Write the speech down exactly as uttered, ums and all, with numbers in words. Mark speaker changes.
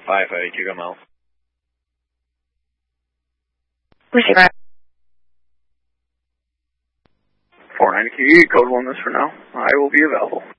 Speaker 1: five five eight two, come out.
Speaker 2: Receiver.
Speaker 3: four ninety Q, code one this for now. I will be available.